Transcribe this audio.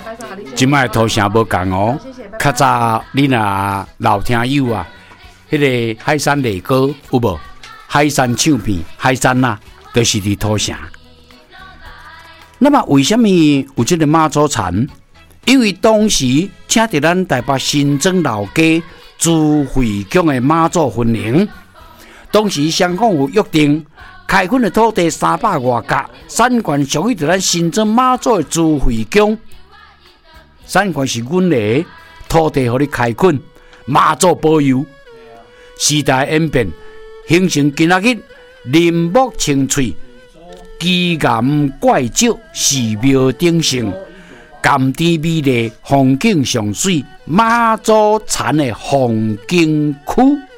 今摆土城无共哦，较早你若老听友啊，迄个海山擂歌有无？海山唱片、海山啊，都是伫土城。那么为什么有这个妈祖田？因为当时请伫咱台北新庄老家朱慧宫的妈祖分灵，当时双方有约定，开垦的土地300多甲，产权属于伫咱新庄妈祖的朱慧宫，产权是阮的，土地互你开垦，妈祖保佑。时代演变，形成今仔日林木青翠，奇岩怪石，寺庙鼎盛。甘甜美丽，风景上水，妈祖田的风景区。